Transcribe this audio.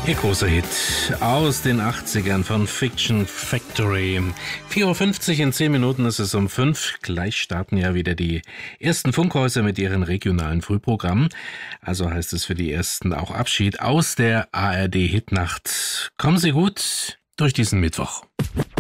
Ihr großer Hit aus den 80ern von Fiction Factory. 4.50 Uhr, in 10 Minuten ist es um 5. Gleich starten ja wieder die ersten Funkhäuser mit ihren regionalen Frühprogrammen. Also heißt es für die ersten auch Abschied aus der ARD Hitnacht. Kommen Sie gut durch diesen Mittwoch.